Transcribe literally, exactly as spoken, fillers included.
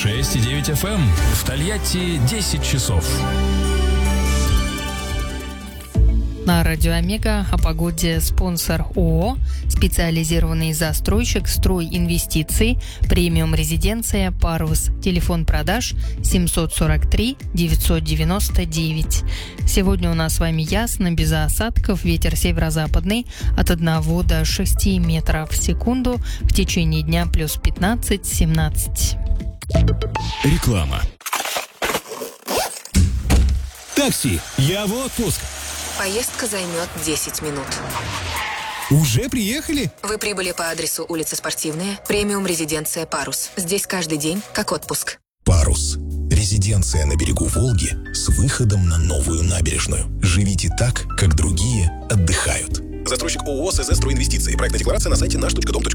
шесть и девять эф эм. В Тольятти десять часов. На радио Омега о погоде спонсор ООО, специализированный застройщик «Стройинвестиции», премиум резиденция «Парус». Телефон продаж семьсот сорок три девятьсот девяносто девять. Сегодня у нас с вами ясно, без осадков, ветер северо-западный от одного до шести метров в секунду, в течение дня плюс пятнадцать-семнадцать. Реклама. Такси, я в отпуск. Поездка займет десять минут. Уже приехали? Вы прибыли по адресу улица Спортивная, премиум резиденция «Парус». Здесь каждый день как отпуск. «Парус» – резиденция на берегу Волги с выходом на новую набережную. Живите так, как другие отдыхают. Застройщик ООО СЗ «Стройинвестиции». Проектная декларация на сайте наш точка дом точка ру.